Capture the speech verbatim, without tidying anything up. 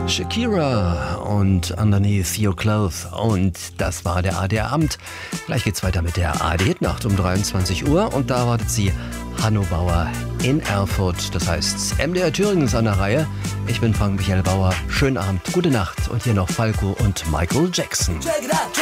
Shakira und Underneath Your Clothes. Und das war der A D R-Abend. Gleich geht's weiter mit der A D Nacht um dreiundzwanzig Uhr. Und da wartet sie Hanno Bauer in Erfurt. Das heißt, M D R Thüringen ist an der Reihe. Ich bin Frank Michael Bauer. Schönen Abend, gute Nacht. Und hier noch Falco und Michael Jackson.